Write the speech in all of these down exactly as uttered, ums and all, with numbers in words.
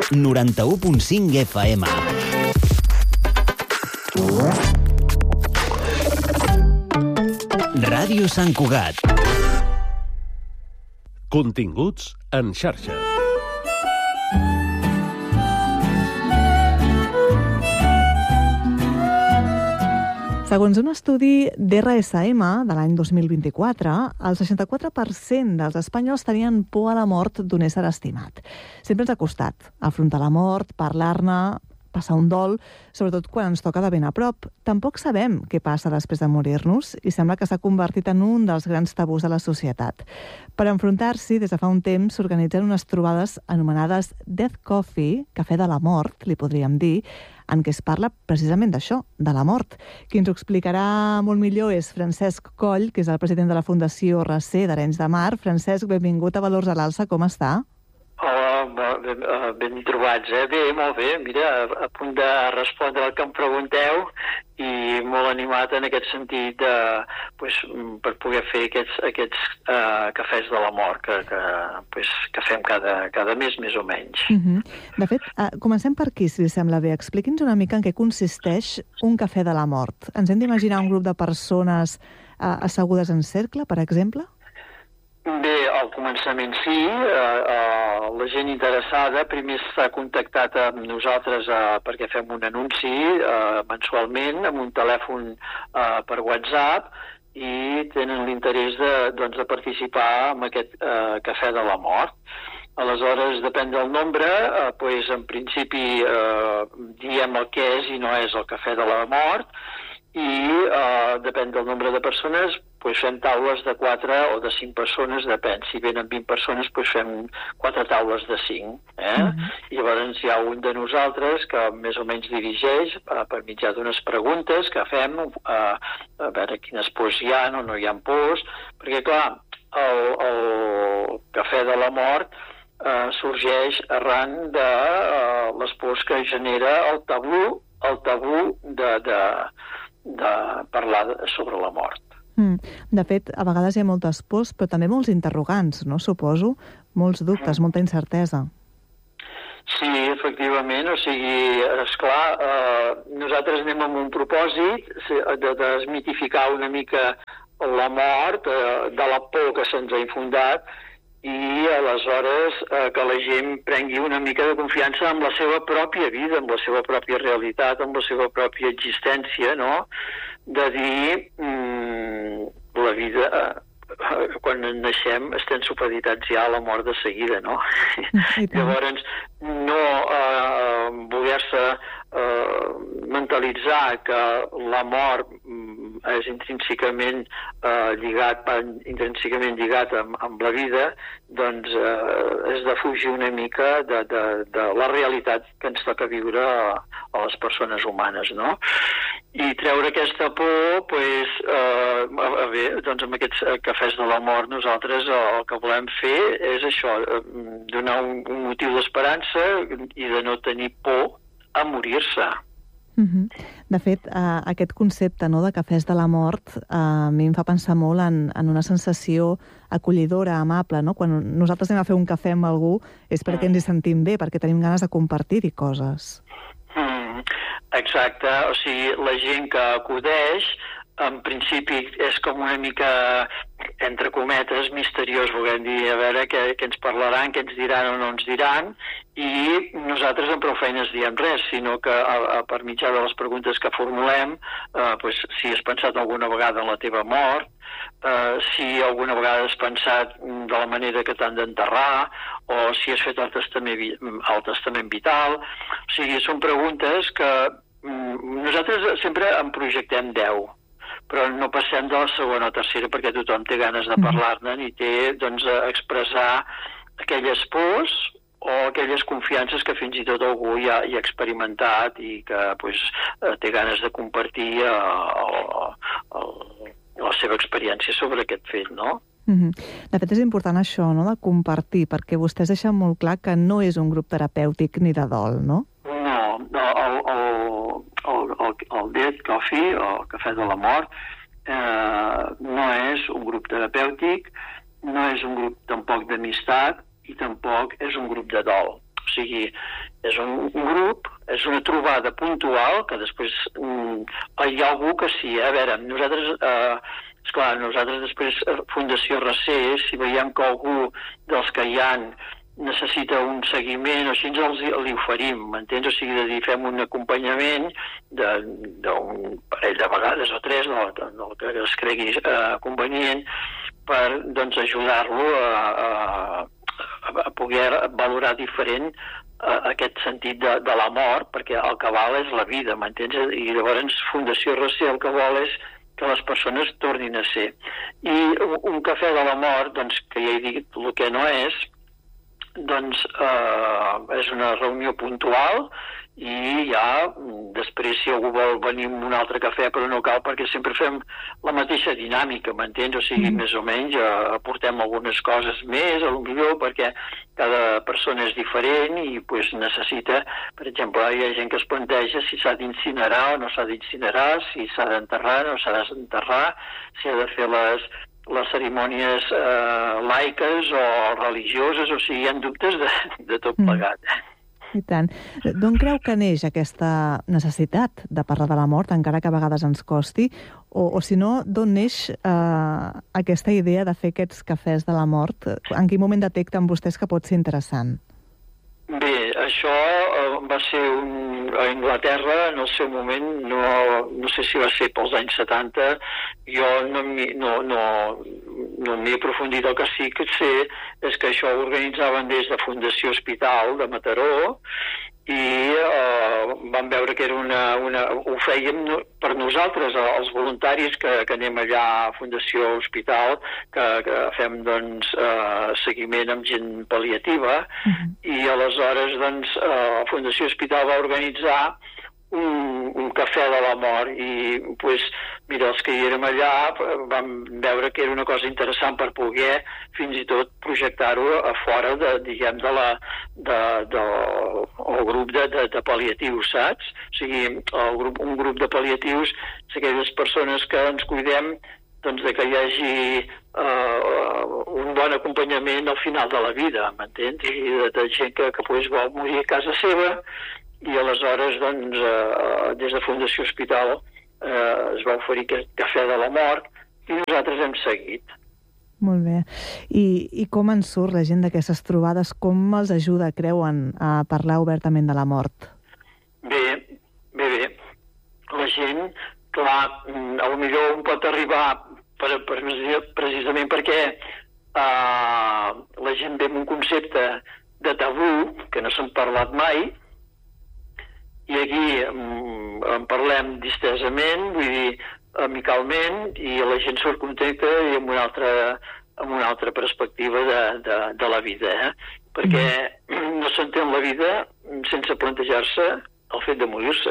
noranta-u punt cinc F M. Ràdio Sant Cugat. Continguts en xarxa. Segons un estudi d'R S M de l'any dos mil vint-i-quatre, el seixanta-quatre per cent dels espanyols tenien por a la mort d'un ésser estimat. Sempre ens ha costat afrontar la mort, parlar-ne, passar un dol, sobretot quan ens toca de ben a prop. Tampoc sabem què passa després de morir-nos i sembla que s'ha convertit en un dels grans tabús de la societat. Per enfrontar-s'hi, des de fa un temps, s'organitzen unes trobades anomenades Death Coffee, cafè de la mort, li podríem dir, en què es parla precisament d'això, de la mort. Qui ens ho explicarà molt millor és Francesc Coll, que és el president de la Fundació R C d'Arenys de Mar. Francesc, benvingut a Valors a l'Alça, com està? Hola, ben, ben trobats, eh? Bé, molt bé, mira, a, a punt de respondre al que em pregunteu i molt animat en aquest sentit de, pues, per poder fer aquests, aquests uh, cafès de la mort que, que, pues, que fem cada, cada mes, més o menys. Uh-huh. De fet, uh, comencem per aquí, si li sembla bé. Expliqui'ns una mica en què consisteix un cafè de la mort. Ens hem d'imaginar un grup de persones uh, assegudes en cercle, per exemple? Bé, al començament sí, eh, eh, la gent interessada primer s'ha contactat amb nosaltres eh, perquè fem un anunci eh, mensualment amb un telèfon eh, per WhatsApp i tenen l'interès de, doncs, de participar en aquest eh, cafè de la mort. Aleshores, depèn del nombre, eh, pues, en principi eh, diem el que és i no és el cafè de la mort, i eh, depèn del nombre de persones, pues fem taules de quatre o de cinc persones, depèn. Si venen vint persones, pues fem quatre taules de cinc. Eh? Uh-huh. I llavors hi ha un de nosaltres que més o menys dirigeix eh, per mitjà d'unes preguntes que fem, eh, a veure quines pors hi ha o no hi ha pors, perquè clar, el, el cafè de la mort eh, sorgeix arran de eh, les pors que genera el tabú, el tabú de, de, de parlar sobre la mort. Mm. De fet, a vegades hi ha moltes pors, però també molts interrogants, no? Suposo, molts dubtes, molta incertesa. Sí, efectivament, o sigui, esclar, eh, nosaltres anem amb un propòsit de desmitificar una mica la mort, eh, de la por que se'ns ha infundat, i aleshores eh, que la gent prengui una mica de confiança en la seva pròpia vida, en la seva pròpia realitat, en la seva pròpia existència, no? De dir, mmm, la vida, eh, quan naixem estem supeditats ja a la mort de seguida, no? Llavors, no eh, voler-se eh, mentalitzar que la mort és intrínsecament eh, lligat, intrínsecament lligat amb, amb la vida, doncs eh, és de fugir una mica de, de, de la realitat que ens toca viure a, a les persones humanes, no? I treure aquesta por, pues, eh, bé, doncs amb aquests cafès de la mort nosaltres el que volem fer és això, donar un, un motiu d'esperança i de no tenir por a morir-se. Uh-huh. De fet, uh, aquest concepte, no, de cafès de la mort uh, a mi em fa pensar molt en, en una sensació acollidora, amable, no? Quan nosaltres anem a fer un cafè amb algú és perquè mm. ens hi sentim bé, perquè tenim ganes de compartir-hi coses. Mm. Exacte, o sigui, la gent que acudeix en principi és com una mica, entre cometes, misteriós, volem dir, a veure què, què ens parlaran, què ens diran o no ens diran, i nosaltres amb prou feines diem res, sinó que a, a, per mitjà de les preguntes que formulem, eh, pues, si has pensat alguna vegada en la teva mort, eh, si alguna vegada has pensat de la manera que t'han d'enterrar, o si has fet el testament, el testament vital, o sigui, són preguntes que mm, nosaltres sempre en projectem deu, però no passem de la segona o tercera perquè tothom té ganes de parlar-ne i té, doncs, a expressar aquelles pors o aquelles confiances que fins i tot algú ja hi ha experimentat i que, pues, té ganes de compartir uh, uh, la seva experiència sobre aquest fet, no? Mm-hmm. De fet, és important això, no?, de compartir, perquè vostès deixen molt clar que no és un grup terapèutic ni de dol, no? No, no, el, el, el, el, el Death Coffee, el cafè de la mort, eh, no és un grup terapèutic, no és un grup tampoc d'amistat i tampoc és un grup de dol. O sigui, és un grup, és una trobada puntual, que després mm, hi ha algú que sí, a veure, nosaltres, eh, esclar, nosaltres després, Fundació Recer, si veiem que algú dels que hi ha necessita un seguiment o així, ens els, li oferim, m'entens? O sigui, de dir, fem un acompanyament d'un parell de vegades o tres, del, del que es cregui eh, convenient, per doncs, ajudar-lo a, a, a poder valorar diferent eh, aquest sentit de, de la mort, perquè el que val és la vida, m'entens? I llavors Fundació Recer el que vol és que les persones tornin a ser. I un cafè de la mort, doncs, que ja he dit el que no és, doncs eh, és una reunió puntual i ja després si algú vol venir amb un altre cafè, però no cal perquè sempre fem la mateixa dinàmica, m'entens? O sigui, mm. més o menys eh, aportem algunes coses més, a lo millor perquè cada persona és diferent i pues, necessita, per exemple, hi ha gent que es planteja si s'ha d'incinerar o no s'ha d'incinerar, si s'ha d'enterrar o no s'ha d'enterrar, si ha de fer les les cerimònies eh, laiques o religioses, o sigui, hi ha dubtes de, de tot plegat. Mm. I tant. D'on creu que neix aquesta necessitat de parlar de la mort, encara que a vegades ens costi? O, o si no, d'on neix eh, aquesta idea de fer aquests cafès de la mort? En quin moment detecten vostès que pot ser interessant? Bé, això eh, va ser un... a Anglaterra, en el seu moment, no, no sé si va ser pels anys setanta, jo no m'hi no, no, no m'hi he aprofundit. El que sí que sé és que això ho organitzaven des de Fundació Hospital de Mataró i eh, vam veure que era una, una, ho fèiem per nosaltres, els voluntaris que, que anem allà a Fundació Hospital, que, que fem doncs, eh, seguiment amb gent pal·liativa, uh-huh. i aleshores doncs, eh, Fundació Hospital va organitzar un, un cafè de la mort i pues, mira, els que hi érem allà vam veure que era una cosa interessant per poder fins i tot projectar-ho a fora de, diguem, de la, de, de, el grup de, de, de pal·liatius, saps? O sigui, el grup, un grup de pal·liatius és aquelles persones que ens cuidem doncs, de que hi hagi uh, un bon acompanyament al final de la vida, m'entens? I de, de gent que, que pues, vol morir a casa seva i aleshores doncs, eh, des de Fundació Hospital eh, es va oferir aquest cafè de la mort i nosaltres hem seguit. Molt bé. I, i com en surt la gent d'aquestes trobades? Com els ajuda, creuen, a parlar obertament de la mort? Bé, bé, bé. La gent, clar, a lo millor un pot arribar per, per, precisament perquè eh, la gent ve amb un concepte de tabú, que no s'han parlat mai, i aquí um, en parlem distesament, vull dir, amicalment, i la gent surt contenta i amb una altra, amb una altra perspectiva de, de, de la vida, eh? Perquè mm. no s'entén la vida sense plantejar-se el fet de morir-se.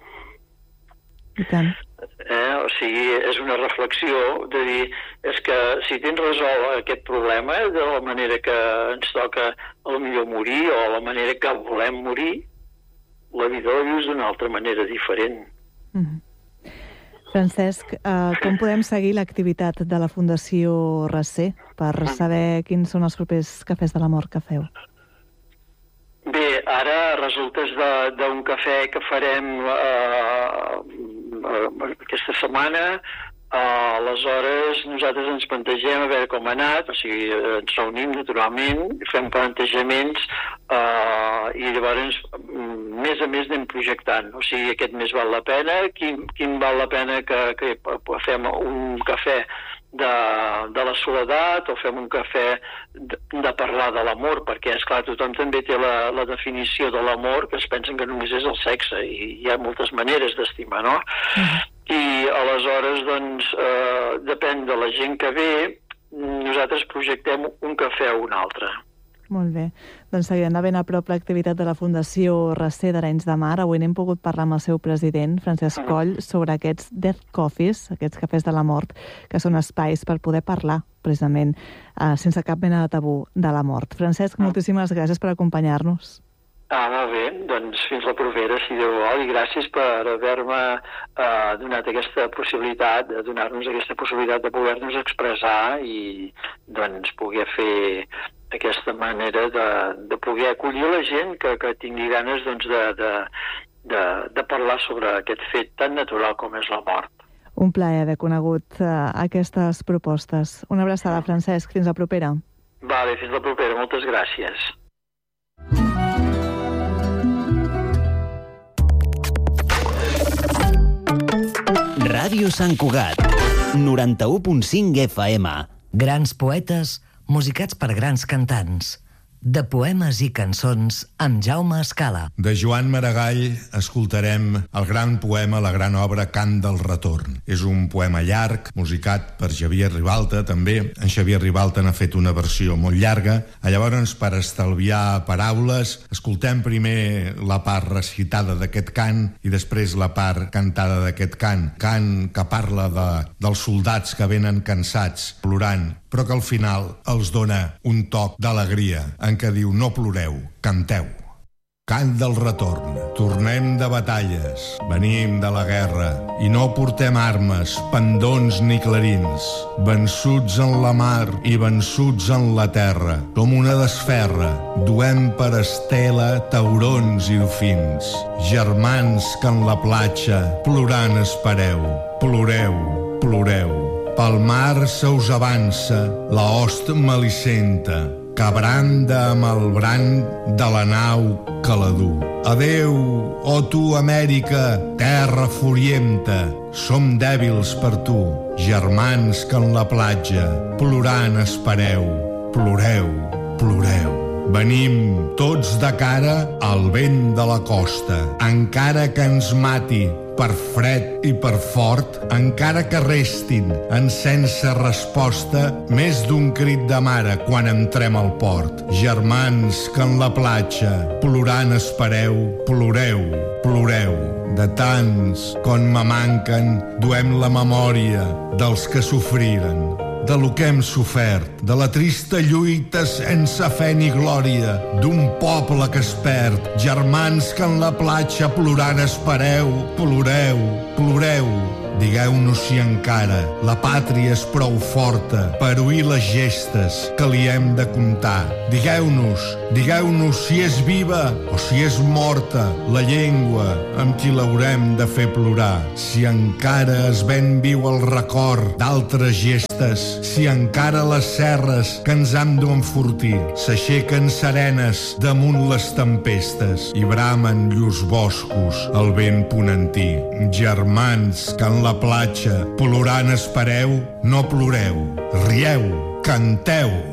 I tant. Eh? O sigui, és una reflexió de dir, és que si tens resolt aquest problema de la manera que ens toca a lo millor morir o la manera que volem morir, la vida la vius d'una altra manera diferent. Mm-hmm. Francesc, eh, com podem seguir l'activitat de la Fundació Recer per saber quins són els propers cafès de la mort que feu? Bé, ara resultes d'un cafè que farem eh, aquesta setmana. Uh, aleshores nosaltres ens plantegem a veure com ha anat, o sigui, ens reunim naturalment, fem plantejaments uh, i llavors més a més anem projectant, o sigui, aquest mes val la pena, quin, quin val la pena que, que fem un cafè de, de la soledat o fem un cafè de, de parlar de l'amor, perquè esclar, tothom també té la, la definició de l'amor, que es pensen que només és el sexe i hi ha moltes maneres d'estimar, no? Mm-hmm. I aleshores, doncs, eh, depèn de la gent que ve, nosaltres projectem un cafè o un altre. Molt bé. Doncs seguint ben a prop l'activitat de la Fundació Recer d'Arenys de Mar, avui n'hem pogut parlar amb el seu president, Francesc Coll, sobre aquests Death Coffees, aquests cafès de la mort, que són espais per poder parlar, precisament, eh, sense cap mena de tabú, de la mort. Francesc, moltíssimes gràcies per acompanyar-nos. Ah, molt bé, doncs fins la propera, si Déu vol, i gràcies per haver-me eh, donat aquesta possibilitat, de donar-nos aquesta possibilitat de poder-nos expressar i doncs poder fer aquesta manera de, de poder acollir la gent que, que tingui ganes doncs, de, de, de, de parlar sobre aquest fet tan natural com és la mort. Un plaer haver conegut uh, aquestes propostes. Una abraçada, Francesc. Fins la propera. Vale, fins la propera. Moltes gràcies. Ràdio Sant Cugat, noranta-u punt cinc F M. Grans poetes musicats per grans cantants. De poemes i cançons amb Jaume Escala. De Joan Maragall escoltarem el gran poema, la gran obra Cant del retorn. És un poema llarg, musicat per Xavier Ribalta, també. En Xavier Ribalta n'ha fet una versió molt llarga. Llavors, per estalviar paraules, escoltem primer la part recitada d'aquest cant i després la part cantada d'aquest cant. Cant que parla de, dels soldats que venen cansats, plorant, però que al final els dona un toc d'alegria en què diu: no ploreu, canteu. Cant del retorn. Tornem de batalles, venim de la guerra i no portem armes, pendons ni clarins. Vençuts en la mar i vençuts en la terra, com una desferra, duem per estela taurons i dofins. Germans que en la platja plorant espereu, ploreu, ploreu. Pel mar se us avança la host melicenta, que branda amb el brand de la nau que la du. Adeu, oh tu, Amèrica, terra furienta, som dèbils per tu, germans que en la platja plorant espereu, ploreu, ploreu. Venim tots de cara al vent de la costa, encara que ens mati per fred i per fort, encara que restin en sense resposta més d'un crit de mare quan entrem al port. Germans que en la platja plorant espereu, ploreu, ploreu. De tants com me manquen duem la memòria dels que sofriren, de lo que hem sofert, de la trista lluita sense fe ni glòria, d'un poble que es perd. Germans que en la platja plorant espereu, ploreu, ploreu. Digueu-nos si encara la pàtria és prou forta per oir les gestes que li hem de contar. Digueu-nos, digueu-nos si és viva o si és morta la llengua amb qui l'haurem de fer plorar. Si encara es ben viu el record d'altres gestes, si encara les serres que ens han d'enfortir s'aixequen serenes damunt les tempestes i bramen llurs boscos al vent ponentí. Germans que en la platja plorant espereu, no ploreu, rieu, canteu.